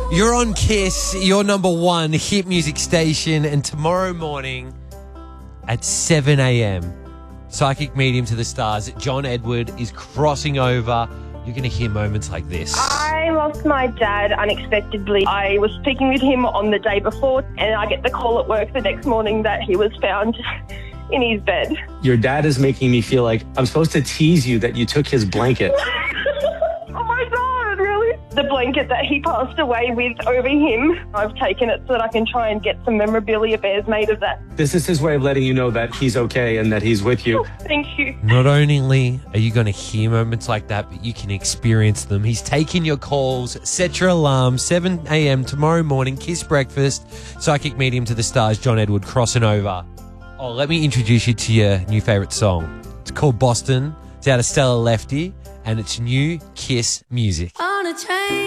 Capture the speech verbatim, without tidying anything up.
You're on Kiss, your number one hit music station, and tomorrow morning at seven a.m, Psychic Medium to the Stars, John Edward is crossing over. You're going to hear moments like this. I lost my dad unexpectedly. I was speaking with him on the day before, and I get the call at work the next morning that he was found in his bed. Your dad is making me feel like I'm supposed to tease you that you took his blanket. Oh my God, really? The blanket that he passed away with over him, I've taken it so that I can try and get some memorabilia bears made of that. This is his way of letting you know that he's okay and that he's with you. Thank you. Not only are you going to hear moments like that, but you can experience them. He's taking your calls. Set your alarm, seven a.m. tomorrow morning, Kiss Breakfast, Psychic Medium to the Stars, John Edward crossing over. Oh, let me introduce you to your new favourite song. It's called Boston. It's out of Stella Lefty, and it's new Kiss music. On a train.